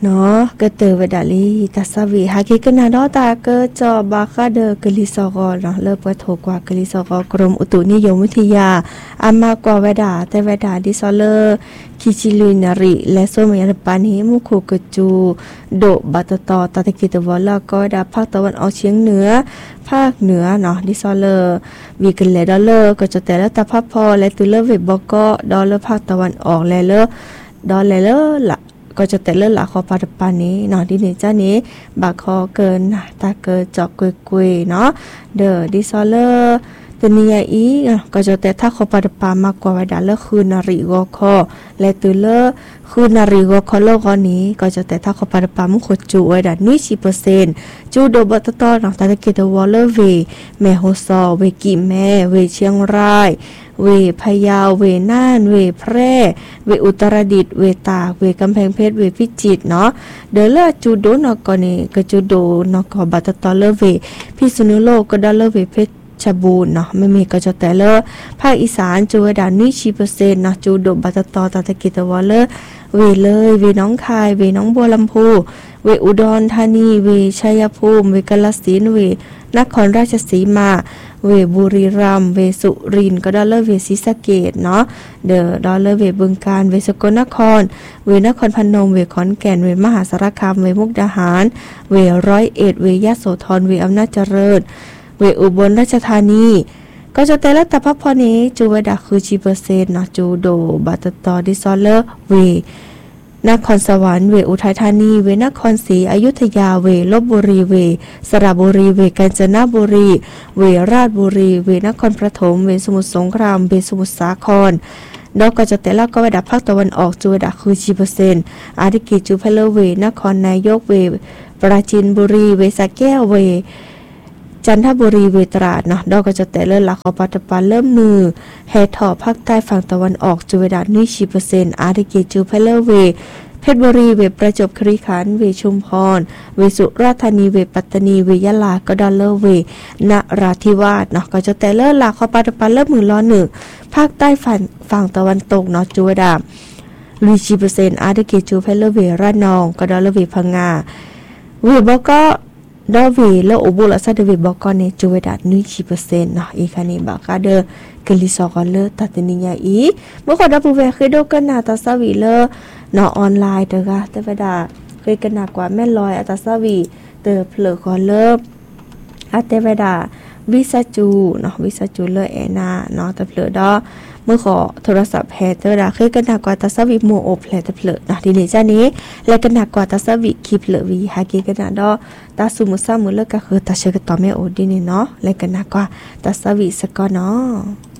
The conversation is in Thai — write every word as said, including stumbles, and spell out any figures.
เนาะก็เตอเวดาลีตาสวีหากิกนาดอตาเกจอบาคาเดกลิซอกอเนาะเลิกปะโทกว่ากลิซอกอกรมอุตุนิยมวิทยาอามากว่าเวดาแต่เวดาดิซอเลอร์คิจิลุนาริและโซเมียปานิมุคุกจูโดบัตตอตาตะกิตวอลก็ดาภาคตะวันออกเฉียงเหนือภาคเหนือเนาะดิซอเลอร์วีกันเลดอลเลอร์ก็จะแต่ละตาพับพอและตุเลเวบก็ดอลเลอร์ภาคตะวันออกและเลอดอลเลอร์ละก็จะแต่เลือหลักคอปาตปานี้เนาะที่นี่จ้านี้บาคอเกินตาเกิดจอกกุยๆเนาะเดอดิซอเลอร์ตัวนี้อีก็จะแต่ถ้าคอปาตปามากกว่าเวดาเลอคือนาริโกคอและตัวเลอคือนาริโกคอโลกอนี้ก็จะแต่ถ้าคอปาตปามุขจูเวดานี่สิบเปอร์เซ็นต์จูโดบัตตอเนาะตาตะเกตวอลเลอร์เวแม่โฮซอเวกิแม่เวเชียงรายเวพะเยาเวน่านเวแพร่เวอุตรดิตถ์เวตากเวกำแพงเพชรเวพิจิตรเนาะเดลเลอจูโดนกอนี่ก็จูโดนกอบัตตอเลเวพิษณุโลกก็ดอลเลเวเพชรชบูรณ์เนาะไม่มีก็จะแต่เลอภาคอีสานจูเวดานี่สิบเปอร์เซ็นต์เนาะจูโดบัตตอตาตะกิตวอลเลอร์เวเลยเวน้องคายเวน้องบัวลำพูเวอุดรธานีเวชัยภูมิเวกาฬสินธุ์เวนครราชสีมาเวบุรีรัมย์เวสุรินทร์ก็ดอลเลอร์เวศรีสะเกษเนาะเดอดอลเลอร์เวบึงกาฬเวสกลนครเวนครพนมเวขอนแก่นเวมหาสารคามเวมุกดาหารเวร้อยเอ็ดเวยโสธรเวอำนาจเจริญเวอุบลราชธานีก็จะแต่ละตะพับพอนี้จูเวดาคือชีเปอร์เซ็นต์เนาะจูโดบัตตอดิซอลเลอร์เวนครสวรรค์เวอุทัยธานีเวนครศรีอยุธยาเวลบบุรีเวสระบุรีเวกาญจนบุรีเวราชบุรีเวนครปฐมเวสมุทรสงครามเวสมุทรสาครดอกก็จะแต่ละก็เวดาภาคตะวันออกจูเวดาคือชีเปอร์เซ็นต์อาริกิจูเพลเวนครนายกเวปราจีนบุรีเวสระแก้วเวจันทบุรีเวตราดเนาะดอกก็จะแต่เริ่มหลักของปัตตปาเริ่มมือแฮทอภาคใต้ฝั่งตะวันออกจูเวดานี่สิบเปอร์เซ็นต์อาริกิจูเพลเวเพชรบุรีเวประจวบคีรีขันธ์เวชุมพรเวสุราษฎร์ธานีเวปัตตานีเวยะลาก็ดอลเลอร์เวนราธิวาสเนาะก็จะแต่เริ่มหลักของปัตตปาเริ่มมือล้อหนึ่งภาคใต้ฝั่งฝั่งตะวันตกเนาะจูเวดาลุยสิบเปอร์เซ็นต์อาริกิจูเพลเวระนองก็ดอลเลอร์เวพังงาเวบอกก็ดอวีแล้วอุบุลซาเดวีบอกก่อนเนี่ยจูเวดาหนึ่งสิบเปอร์เซ็นต์เนาะอีคันนี้บอกก็เดอกลิซอกอเลตัดนิยาอีเมื่อคนรับผู้เวคือดูกันนาตาสวีเลเนาะออนไลน์เด้อค่ะแต่เวดาเคยกันหนักกว่าแม่ลอยอัตาสวีเตอเผลอคอเลิฟอัตเวดาวิซาจูเนาะวิซาจูเลแอนาเนาะแต่เผลอดอเมื่อขอโทรศัพท์แฮเตอร์ดาเคยกันหนักกว่าตาสวีโมโอเพลตเผลอเนาะทีนี้จ้านี้และกันหนักกว่าตาสวีคีเผลอวีหากีกันหนักดอตาสุมุซามุเลก็คือตาเชกตอเมโอดีนี่เนาะและกันหนักกว่าตาสวีสกอเนาะ